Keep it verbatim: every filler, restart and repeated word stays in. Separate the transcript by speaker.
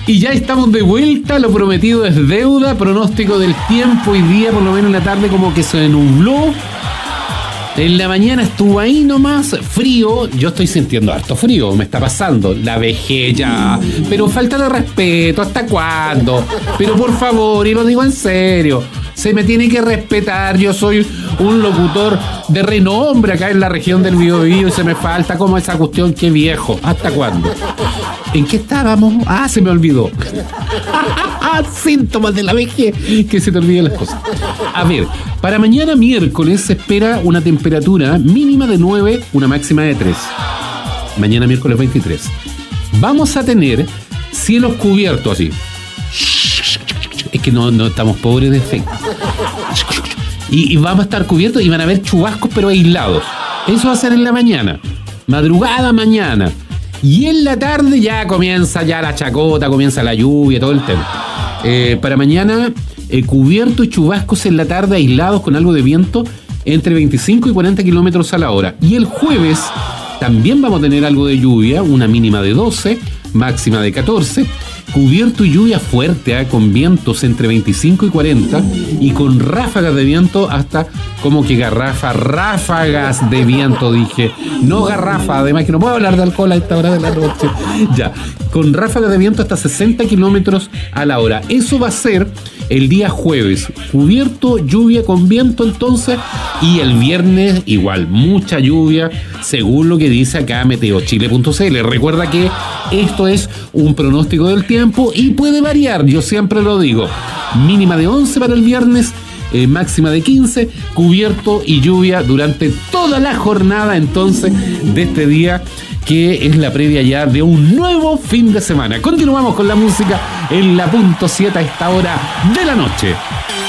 Speaker 1: Y ya estamos de vuelta, lo prometido es deuda, pronóstico del tiempo hoy día, por lo menos en la tarde como que se nubló. En la mañana estuvo ahí nomás, frío, yo estoy sintiendo harto frío, me está pasando, la vejez ya, pero falta de respeto, ¿hasta cuándo? Pero por favor, y lo digo en serio, se me tiene que respetar, yo soy un locutor de renombre acá en la región del Biobío y se me falta como esa cuestión, qué viejo, ¿hasta cuándo? ¿En qué estábamos? Ah, se me olvidó. Síntomas de la vejez, que se te olviden las cosas. A ver, para mañana miércoles se espera una temperatura mínima de nueve, una máxima de tres. Mañana miércoles veintitrés. Vamos a tener cielos cubiertos así. Es que no, no estamos pobres de efecto. Y, y vamos a estar cubiertos y van a haber chubascos pero aislados. Eso va a ser en la mañana. Madrugada mañana. Y en la tarde ya comienza ya la chacota, comienza la lluvia, todo el tema. Eh, para mañana, eh, cubierto y chubascos en la tarde aislados con algo de viento entre veinticinco y cuarenta kilómetros a la hora. Y el jueves también vamos a tener algo de lluvia, una mínima de doce, máxima de catorce. Cubierto y lluvia fuerte, ¿eh? Con vientos entre veinticinco y cuarenta y con ráfagas de viento hasta como que garrafa, ráfagas de viento, dije. No garrafa, además que no puedo hablar de alcohol a esta hora de la noche. Ya, con ráfagas de viento hasta sesenta kilómetros a la hora. Eso va a ser el día jueves. Cubierto, lluvia con viento entonces. Y el viernes igual, mucha lluvia, según lo que dice acá meteochile punto c l. Recuerda que esto es un pronóstico del tiempo y puede variar, yo siempre lo digo. Mínima de once para el viernes, eh, máxima de quince, cubierto y lluvia durante toda la jornada entonces de este día, que es la previa ya de un nuevo fin de semana. Continuamos con la música en la punto siete a esta hora de la noche.